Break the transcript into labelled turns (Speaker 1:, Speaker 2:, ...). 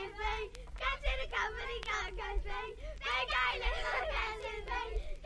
Speaker 1: sleigh. Catching a company car goes sleigh. Make our little dancing sleigh.